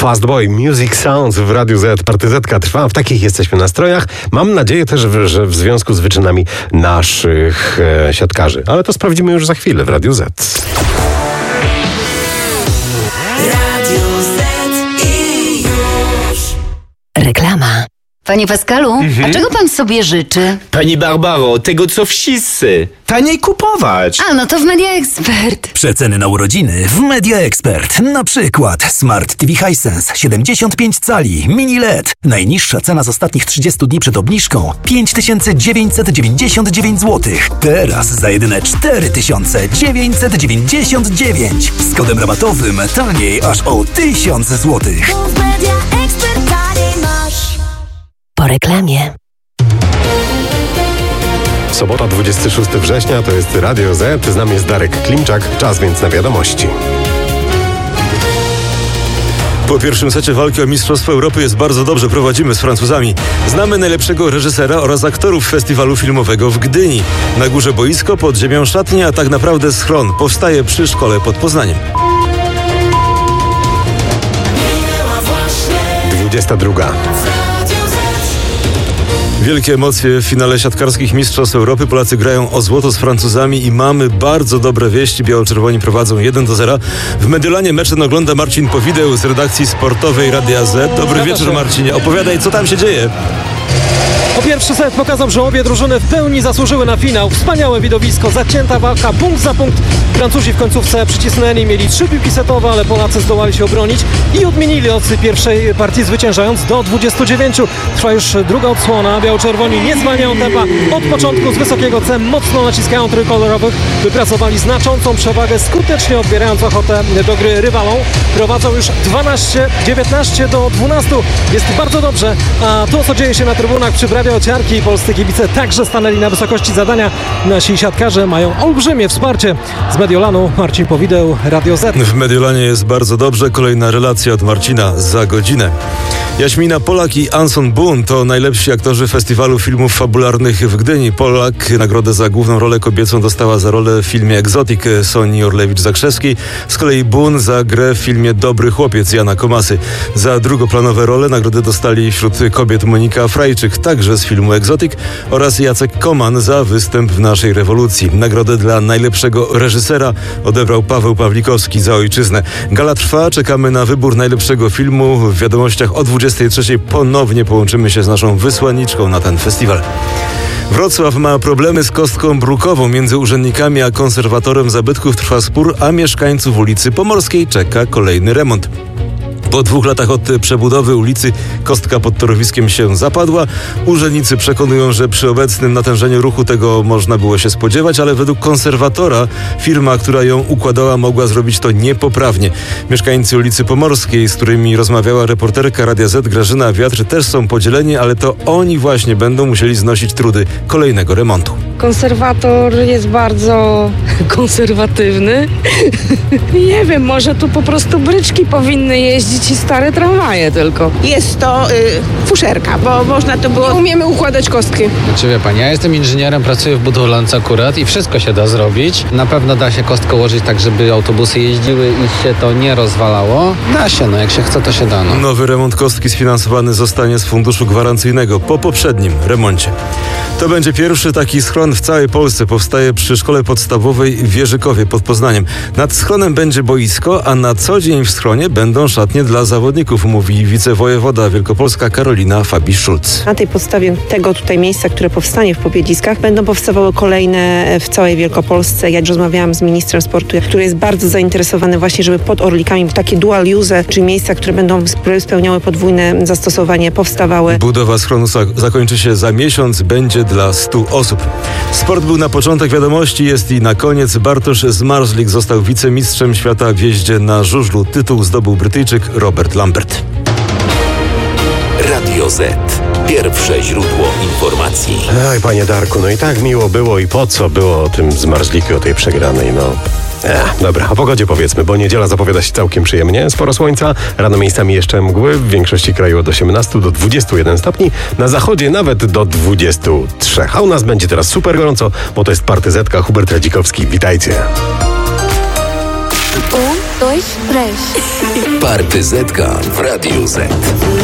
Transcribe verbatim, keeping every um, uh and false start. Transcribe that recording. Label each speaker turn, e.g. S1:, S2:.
S1: Fastboy, Music Sounds w Radiu Z. Partyzetka trwa, w takich jesteśmy nastrojach. Mam nadzieję też, że w związku z wyczynami naszych e, siatkarzy. Ale to sprawdzimy już za chwilę w Radiu Z.
S2: Radio Z i już.
S3: Reklama. Panie Pascalu,
S4: Mhm.
S3: a czego pan sobie życzy?
S4: Pani Barbaro, tego co wszyscy. Taniej kupować.
S3: A, no to w Media Expert.
S5: Przeceny na urodziny w Media Expert. Na przykład Smart T V Hisense siedemdziesiąt pięć cali, mini L E D. Najniższa cena z ostatnich trzydziestu dni przed obniżką pięć tysięcy dziewięćset dziewięćdziesiąt dziewięć złotych. Teraz za jedyne cztery tysiące dziewięćset dziewięćdziesiąt dziewięć. Z kodem rabatowym taniej aż o tysiąc złotych.
S2: W Media Expert taniej masz.
S3: Po reklamie.
S1: Sobota, dwudziestego szóstego września, to jest Radio Z. Z nami jest Darek Klimczak. Czas więc na wiadomości.
S6: Po pierwszym secie walki o Mistrzostwo Europy jest bardzo dobrze, prowadzimy z Francuzami. Znamy najlepszego reżysera oraz aktorów festiwalu filmowego w Gdyni. Na górze boisko, pod ziemią szatnia, a tak naprawdę schron powstaje przy szkole pod Poznaniem.
S1: dwudziesta druga.
S6: Wielkie emocje w finale siatkarskich Mistrzostw Europy. Polacy grają o złoto z Francuzami i mamy bardzo dobre wieści. Biało-czerwoni prowadzą jeden do zera. W Mediolanie mecz ten ogląda Marcin Powideł z redakcji sportowej Radia Z. Dobry wieczór, Marcinie. Opowiadaj, co tam się dzieje.
S7: O pierwszy set pokazał, że obie drużyny w pełni zasłużyły na finał. Wspaniałe widowisko, zacięta walka, punkt za punkt. Francuzi w końcówce przycisnęli, mieli trzy piłki setowe, ale Polacy zdołali się obronić i odmienili od pierwszej partii, zwyciężając do dwudziestu dziewięciu. Trwa już druga odsłona. Biało-czerwoni nie zwalniają tempa. Od początku z wysokiego C mocno naciskają trójkolorowych. Wypracowali znaczącą przewagę, skutecznie odbierając ochotę do gry rywalom. Prowadzą już dwanaście dziewiętnaście do dwunastu. Jest bardzo dobrze, a to, co dzieje się na trybunach, przyprawia ociarki. Polscy kibice także stanęli na wysokości zadania. Nasi siatkarze mają olbrzymie wsparcie. Z Mediolanu Marcin Powideł, Radio Z.
S6: W Mediolanie jest bardzo dobrze. Kolejna relacja od Marcina za godzinę. Jaśmina Polak i Anson Boone to najlepsi aktorzy festiwalu filmów fabularnych w Gdyni. Polak nagrodę za główną rolę kobiecą dostała za rolę w filmie Egzotik Soni Orlewicz-Zakrzewskiej. Z kolei Boone za grę w filmie Dobry chłopiec Jana Komasy. Za drugoplanowe role nagrody dostali wśród kobiet Monika Frajczyk, także z filmu Egzotik, oraz Jacek Koman za występ w Naszej rewolucji. Nagrodę dla najlepszego reżysera odebrał Paweł Pawlikowski za Ojczyznę. Gala trwa, czekamy na wybór najlepszego filmu. W wiadomościach o dwudziestej trzeciej ponownie połączymy się z naszą wysłanniczką na ten festiwal. Wrocław ma problemy z kostką brukową. Między urzędnikami a konserwatorem zabytków trwa spór, a mieszkańców ulicy Pomorskiej czeka kolejny remont. Po dwóch latach od przebudowy ulicy kostka pod torowiskiem się zapadła. Urzędnicy przekonują, że przy obecnym natężeniu ruchu tego można było się spodziewać, ale według konserwatora firma, która ją układała, mogła zrobić to niepoprawnie. Mieszkańcy ulicy Pomorskiej, z którymi rozmawiała reporterka Radia Z Grażyna Wiatr, też są podzieleni, ale to oni właśnie będą musieli znosić trudy kolejnego remontu.
S8: Konserwator jest bardzo konserwatywny. Nie wiem, może tu po prostu bryczki powinny jeździć i stare tramwaje tylko.
S9: Jest to y, fuszerka, bo można to było... Umiemy układać kostki.
S10: Znaczy wie pani, ja jestem inżynierem, pracuję w budowlance akurat i wszystko się da zrobić. Na pewno da się kostkę ułożyć tak, żeby autobusy jeździły i się to nie rozwalało. Da się, no jak się chce, to się da. No.
S6: Nowy remont kostki sfinansowany zostanie z funduszu gwarancyjnego po poprzednim remoncie. To będzie pierwszy taki schron w całej Polsce. Powstaje przy szkole podstawowej w Wierzykowie pod Poznaniem. Nad schronem będzie boisko, a na co dzień w schronie będą szatnie dla zawodników, mówi wicewojewoda wielkopolska Karolina Fabisz-Szulc.
S11: Na tej podstawie tego tutaj miejsca, które powstanie w Pobiedziskach, będą powstawały kolejne w całej Wielkopolsce. Ja rozmawiałam z ministrem sportu, który jest bardzo zainteresowany właśnie, żeby pod Orlikami takie dual use, czyli miejsca, które będą spełniały podwójne zastosowanie, powstawały.
S6: Budowa schronu zakończy się za miesiąc, będzie dla stu osób. Sport był na początek wiadomości, jest i na koniec. Bartosz Zmarzlik został wicemistrzem świata w jeździe na żużlu. Tytuł zdobył Brytyjczyk Robert Lambert.
S12: Radio Z. Pierwsze źródło informacji.
S1: Oj, panie Darku, no i tak miło było i po co było o tym Zmarzliku, o tej przegranej, no. Ech, dobra, o pogodzie powiedzmy, bo niedziela zapowiada się całkiem przyjemnie. Sporo słońca, rano miejscami jeszcze mgły, w większości kraju od osiemnastu do dwudziestu jeden stopni, na zachodzie nawet do dwudziestu trzech. A u nas będzie teraz super gorąco, bo to jest Partyzetka, Hubert Radzikowski. Witajcie.
S2: Un dois, três.
S12: Partyzetka w Radiu Z.